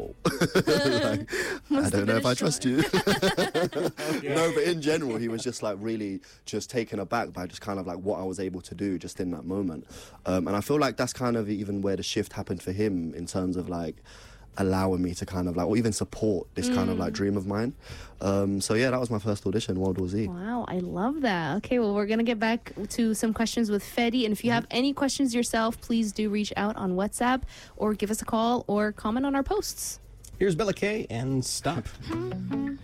whoa. Like, I don't know if I trust you. No, but in general, he was just like really just taken aback by just kind of like what I was able to do just in that moment. And I feel like that's kind of even where the shift happened for him in terms of like allowing me to kind of like, or even support this kind of like dream of mine. So yeah, that was my first audition, World War Z. Wow, I love that. Okay, well, we're going to get back to some questions with Fedi. And if you have any questions yourself, please do reach out on WhatsApp or give us a call or comment on our posts. Here's Bella K and Stop.